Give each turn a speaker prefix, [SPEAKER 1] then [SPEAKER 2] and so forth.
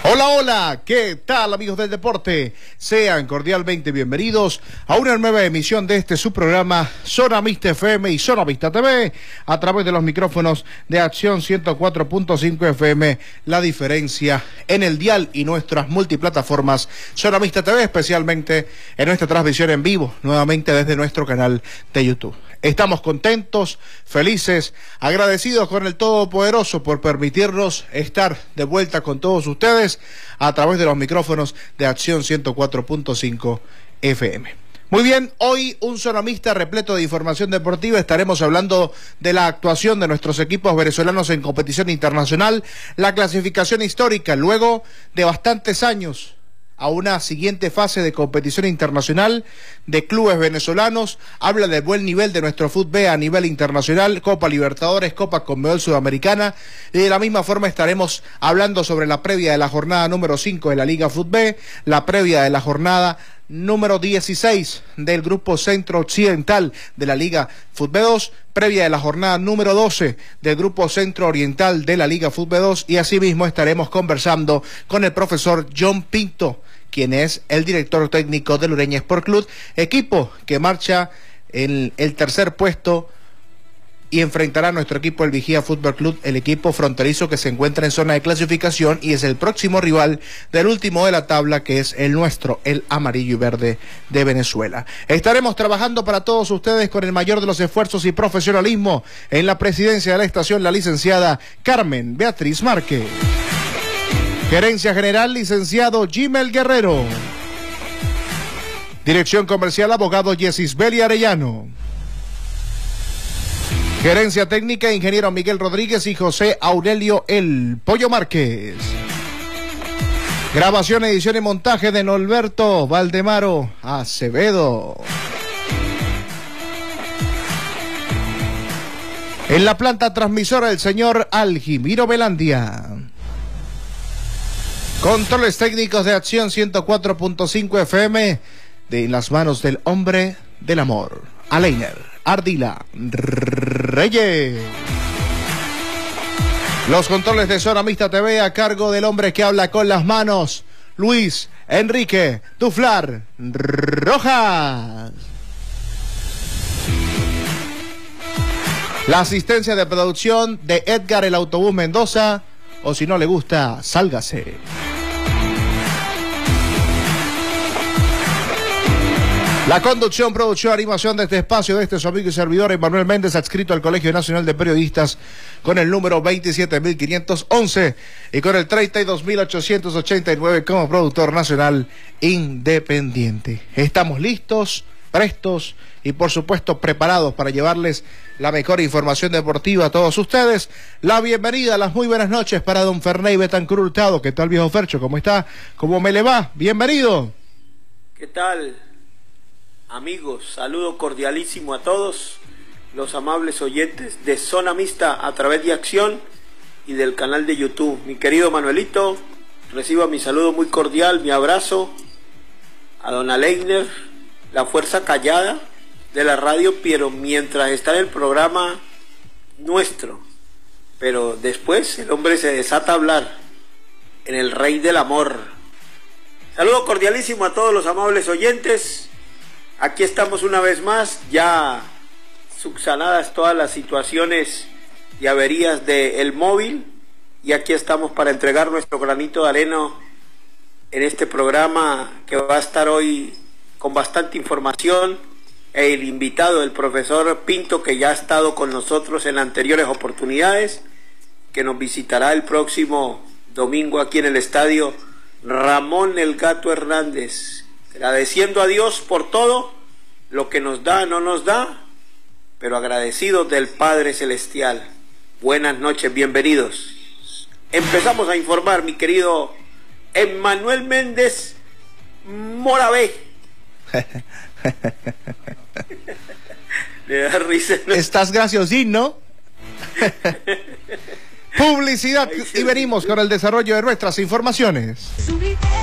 [SPEAKER 1] Hola, hola, ¿qué tal amigos del deporte? Sean cordialmente bienvenidos a una nueva emisión de este su programa Zona Mixta FM y Zona Mixta TV a través de los micrófonos de Acción 104.5 FM, la diferencia en el dial y nuestras multiplataformas Zona Mixta TV, especialmente en nuestra transmisión en vivo, nuevamente desde nuestro canal de YouTube. Estamos contentos, felices, agradecidos con el Todopoderoso por permitirnos estar de vuelta con todos ustedes a través de los micrófonos de Acción 104.5 FM. Muy bien, hoy un Zona Mixta repleto de información deportiva. Estaremos hablando de la actuación de nuestros equipos venezolanos en competición internacional, la clasificación histórica luego de bastantes años a una siguiente fase de competición internacional de clubes venezolanos. Habla del buen nivel de nuestro fútbol a nivel internacional, Copa Libertadores, Copa Conmebol Sudamericana, y de la misma forma estaremos hablando sobre la previa de la jornada número 5 de la Liga Fútbol, la previa de la jornada número 16 del Grupo Centro Occidental de la Liga Fútbol 2, previa de la jornada número 12 del Grupo Centro Oriental de la Liga Fútbol 2, y asimismo estaremos conversando con el profesor John Pinto, quien es el director técnico del Ureña Sport Club, equipo que marcha en el tercer puesto y enfrentará a nuestro equipo, el Vigía Fútbol Club, el equipo fronterizo que se encuentra en zona de clasificación y es el próximo rival del último de la tabla, que es el nuestro, el amarillo y verde de Venezuela. Estaremos trabajando para todos ustedes con el mayor de los esfuerzos y profesionalismo en la presidencia de la estación, la licenciada Carmen Beatriz Márquez. Gerencia General, licenciado Jimel Guerrero. Dirección Comercial, abogado Yesisbeli Arellano. Gerencia Técnica, ingeniero Miguel Rodríguez y José Aurelio El Pollo Márquez. Grabación, edición y montaje de Norberto Valdemaro Acevedo. En la planta transmisora, el señor Algimiro Velandia. Controles técnicos de Acción 104.5 FM, de las manos del hombre del amor, Aleiner Ardila Reyes. Los controles de Zona Mixta TV a cargo del hombre que habla con las manos, Luis Enrique Duflar Rojas. La asistencia de producción de Edgar el Autobús Mendoza, o si no le gusta, sálgase. La conducción, producción, animación de este espacio, de este su amigo y servidor Emanuel Méndez, adscrito al Colegio Nacional de Periodistas con el número 27.511 y con el 32.889 como productor nacional independiente. Estamos listos, prestos y por supuesto preparados para llevarles la mejor información deportiva a todos ustedes. La bienvenida, las muy buenas noches para don Ferney Betancur Hurtado. ¿Qué tal, viejo Fercho? ¿Cómo está? ¿Cómo me le va? Bienvenido.
[SPEAKER 2] ¿Qué tal? Amigos, saludo cordialísimo a todos los amables oyentes de Zona Mixta a través de Acción y del canal de YouTube. Mi querido Manuelito, reciba mi saludo muy cordial, mi abrazo a don Aleiner, la fuerza callada de la radio, pero mientras está en el programa nuestro, pero después el hombre se desata a hablar en el Rey del Amor. Saludo cordialísimo a todos los amables oyentes. Aquí estamos una vez más, ya subsanadas todas las situaciones y averías del móvil, y aquí estamos para entregar nuestro granito de arena en este programa que va a estar hoy con bastante información. El invitado, el profesor Pinto, que ya ha estado con nosotros en anteriores oportunidades, que nos visitará el próximo domingo aquí en el estadio Ramón El Gato Hernández. Agradeciendo a Dios por todo lo que nos da, no nos da, pero agradecidos del Padre Celestial. Buenas noches, bienvenidos. Empezamos a informar, mi querido Emmanuel Méndez Moravé. Le da risa, ¿no?
[SPEAKER 1] Estás graciosín, ¿no? Publicidad y venimos con el desarrollo de nuestras informaciones.